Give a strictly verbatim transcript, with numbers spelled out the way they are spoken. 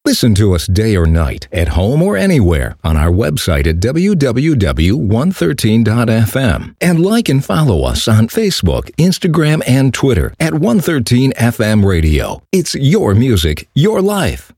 Listen to us day or night, at home or anywhere, on our website at w w w dot one thirteen dot f m. And like and follow us on Facebook, Instagram, and Twitter at one thirteen F M Radio. It's your music, your life.